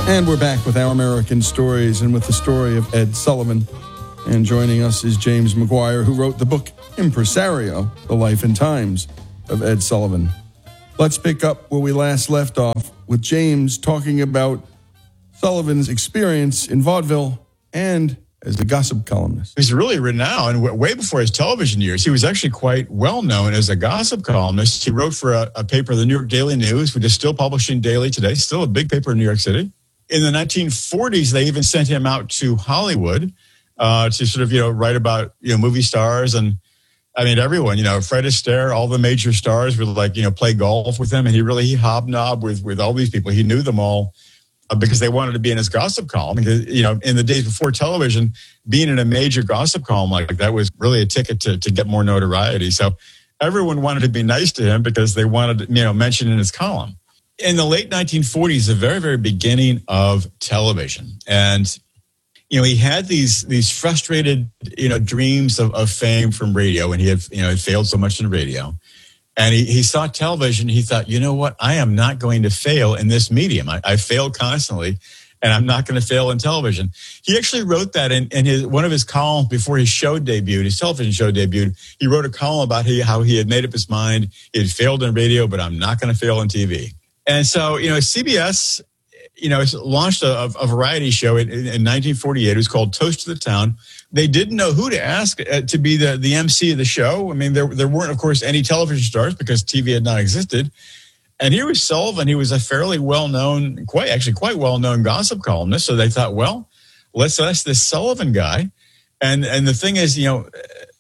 And we're back with Our American Stories and with the story of Ed Sullivan. And joining us is James McGuire, who wrote the book Impresario, The Life and Times of Ed Sullivan. Let's pick up where we last left off with James talking about Sullivan's experience in vaudeville and as a gossip columnist. He's really renowned way before his television years. He was actually quite well known as a gossip columnist. He wrote for a paper, the New York Daily News, which is still publishing daily today, still a big paper in New York City. In the 1940s, they even sent him out to Hollywood to sort of, write about, movie stars and, everyone, Fred Astaire, all the major stars would play golf with him. And he hobnobbed with all these people. He knew them all because they wanted to be in his gossip column. Because, in the days before television, being in a major gossip column like that was really a ticket to get more notoriety. So everyone wanted to be nice to him because they wanted, mentioned in his column. In the late 1940s, the very, very beginning of television. And, he had these frustrated, dreams of fame from radio. And he had, failed so much in radio. And he saw television. He thought, you know what? I am not going to fail in this medium. I failed constantly, and I'm not going to fail in television. He actually wrote that in one of his columns before his show debuted, his television show debuted. He wrote a column about how he had made up his mind. He had failed in radio, but I'm not going to fail in TV. And so, CBS, launched a variety show in 1948. It was called Toast to the Town. They didn't know who to ask to be the MC of the show. There weren't, of course, any television stars because TV had not existed. And here was Sullivan. He was a fairly well-known, quite well-known gossip columnist. So they thought, well, let's ask this Sullivan guy. And the thing is, the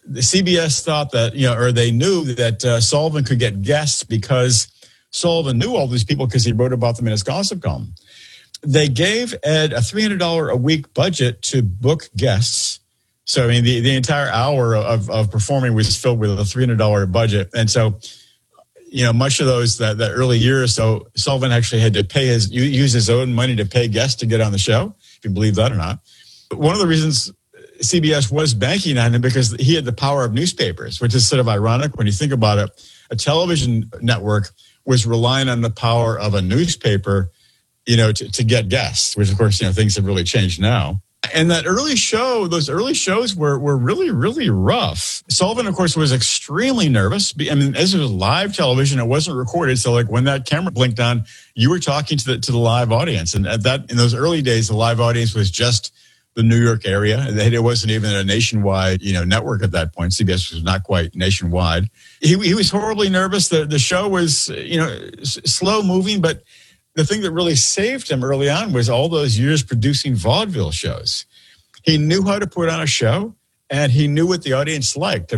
CBS thought that, or they knew that Sullivan could get guests because Sullivan knew all these people because he wrote about them in his gossip column. They gave Ed a $300 a week budget to book guests. So, the entire hour of performing was filled with a $300 budget. And so, much of those, that early year or so, Sullivan actually had to use his own money to pay guests to get on the show, if you believe that or not. But one of the reasons CBS was banking on him because he had the power of newspapers, which is sort of ironic when you think about it. A television network was relying on the power of a newspaper, to get guests, which of course, things have really changed now. And those early shows were really, really rough. Sullivan, of course, was extremely nervous. As it was live television, it wasn't recorded. So when that camera blinked on, you were talking to the live audience. And in those early days, the live audience was just the New York area. It wasn't even a nationwide, network at that point. CBS was not quite nationwide. He was horribly nervous. The show was, slow moving, but the thing that really saved him early on was all those years producing vaudeville shows. He knew how to put on a show, and he knew what the audience liked.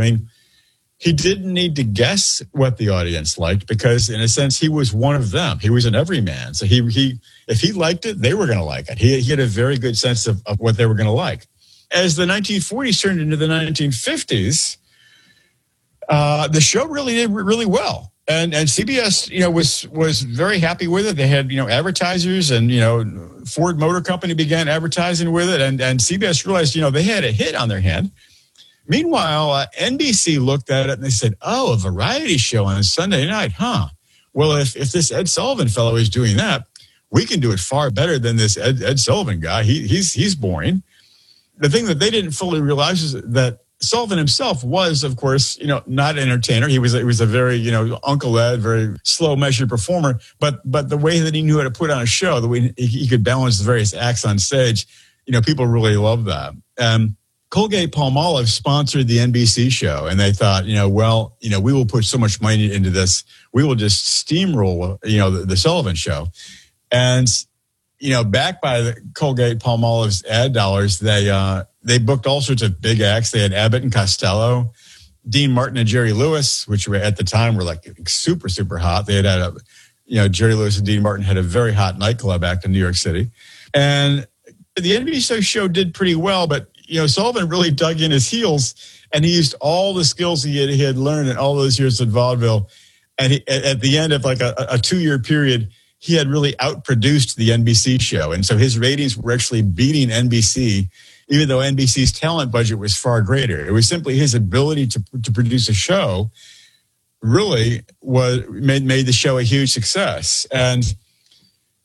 He didn't need to guess what the audience liked because, in a sense, he was one of them. He was an everyman. So if he liked it, they were going to like it. He had a very good sense of what they were going to like. As the 1940s turned into the 1950s, the show really did really well. And CBS, was very happy with it. They had, advertisers and, Ford Motor Company began advertising with it. And CBS realized, they had a hit on their hand. Meanwhile, NBC looked at it and they said, oh, a variety show on Sunday night, huh? Well, if this Ed Sullivan fellow is doing that, we can do it far better than this Ed Sullivan guy. He's boring. The thing that they didn't fully realize is that Sullivan himself was, of course, not an entertainer. He was a very, Uncle Ed, very slow measured performer. But the way that he knew how to put on a show, the way he could balance the various acts on stage, people really loved that. Colgate-Palmolive sponsored the NBC show, and they thought, we will put so much money into this, we will just steamroll, the Sullivan show. And, backed by the Colgate-Palmolive's ad dollars, they booked all sorts of big acts. They had Abbott and Costello, Dean Martin and Jerry Lewis, which were at the time were super, super hot. They had Jerry Lewis and Dean Martin had a very hot nightclub act in New York City. And the NBC show did pretty well, but, Sullivan really dug in his heels and he used all the skills he had learned in all those years at vaudeville. And at the end of a 2-year period, he had really outproduced the NBC show. And so his ratings were actually beating NBC, even though NBC's talent budget was far greater. It was simply his ability to produce a show really made the show a huge success. And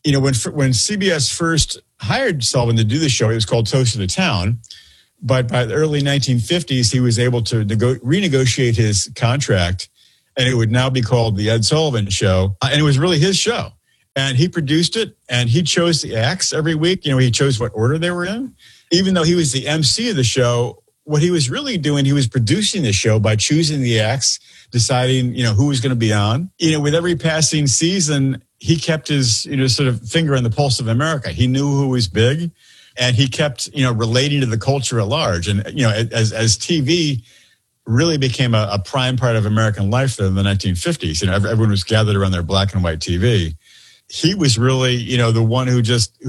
when CBS first hired Sullivan to do the show, it was called Toast of the Town. But by the early 1950s, he was able to renegotiate his contract, and it would now be called The Ed Sullivan Show. And it was really his show. And he produced it, and he chose the acts every week. He chose what order they were in. Even though he was the MC of the show, what he was really doing, he was producing the show by choosing the acts, deciding, who was going to be on. With every passing season, he kept his, sort of finger on the pulse of America. He knew who was big. And he kept, relating to the culture at large. And, as TV really became a prime part of American life in the 1950s, everyone was gathered around their black and white TV. He was really, the one he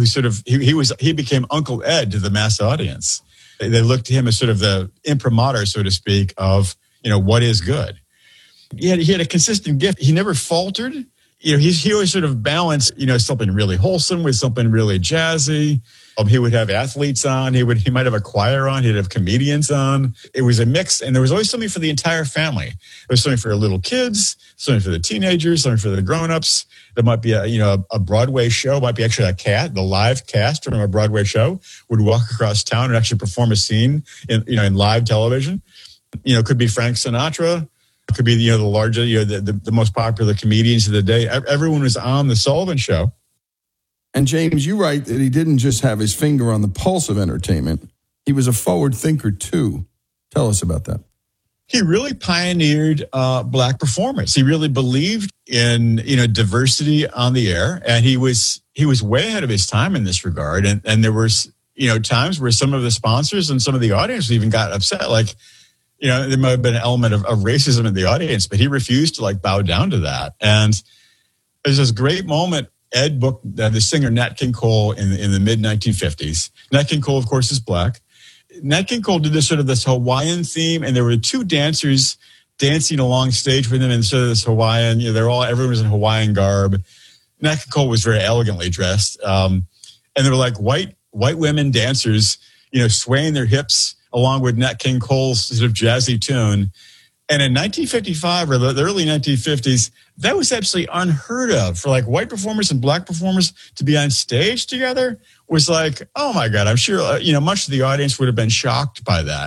became Uncle Ed to the mass audience. They looked to him as sort of the imprimatur, so to speak, of, what is good. He had a consistent gift. He never faltered. He always sort of balanced, something really wholesome with something really jazzy. He would have athletes on. He might have a choir on. He'd have comedians on. It was a mix, and there was always something for the entire family. There was something for the little kids, something for the teenagers, something for the grown-ups. There might be a Broadway show. Might be actually the live cast from a Broadway show would walk across town and actually perform a scene in live television. It could be Frank Sinatra. It could be the larger, the most popular comedians of the day. Everyone was on the Sullivan Show. And James, you write that he didn't just have his finger on the pulse of entertainment. He was a forward thinker, too. Tell us about that. He really pioneered black performance. He really believed in, diversity on the air. And he was way ahead of his time in this regard. And there was, times where some of the sponsors and some of the audience even got upset. Like, there might have been an element of racism in the audience, but he refused to bow down to that. And there's this great moment. Ed booked the singer Nat King Cole in the mid-1950s. Nat King Cole, of course, is black. Nat King Cole did this Hawaiian theme, and there were two dancers dancing along stage with him instead of this Hawaiian. Everyone was in Hawaiian garb. Nat King Cole was very elegantly dressed, and there were white women dancers, swaying their hips along with Nat King Cole's sort of jazzy tune. And in 1955 or the early 1950s, that was absolutely unheard of for white performers and black performers to be on stage together. Was oh my God, I'm sure, much of the audience would have been shocked by that.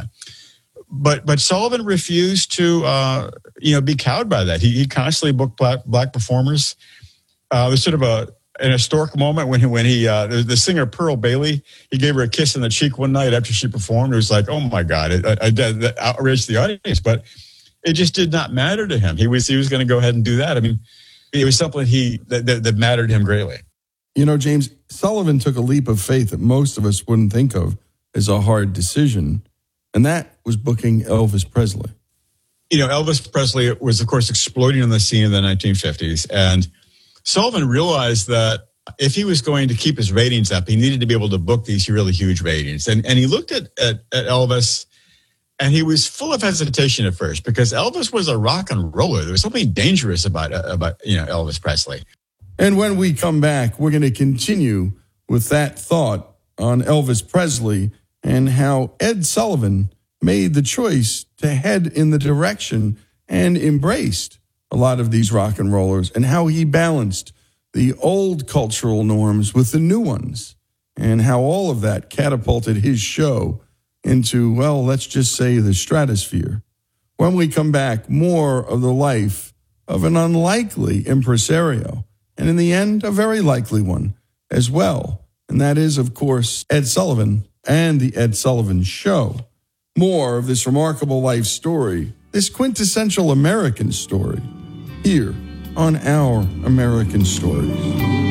But Sullivan refused to, be cowed by that. He constantly booked black performers. There's sort of an historic moment when he the singer Pearl Bailey, he gave her a kiss on the cheek one night after she performed. It was oh my God, that outraged the audience. But it just did not matter to him. He was going to go ahead and do that. I mean, it was something that mattered to him greatly. James, Sullivan took a leap of faith that most of us wouldn't think of as a hard decision, and that was booking Elvis Presley. Elvis Presley was, of course, exploding on the scene in the 1950s, and Sullivan realized that if he was going to keep his ratings up, he needed to be able to book these really huge ratings. And he looked at Elvis. And he was full of hesitation at first because Elvis was a rock and roller. There was something dangerous about Elvis Presley. And when we come back, we're going to continue with that thought on Elvis Presley and how Ed Sullivan made the choice to head in the direction and embraced a lot of these rock and rollers, and how he balanced the old cultural norms with the new ones, and how all of that catapulted his show into, well, let's just say the stratosphere. When we come back, more of the life of an unlikely impresario, and in the end, a very likely one as well. And that is, of course, Ed Sullivan and the Ed Sullivan Show. More of this remarkable life story, this quintessential American story, here on Our American Stories.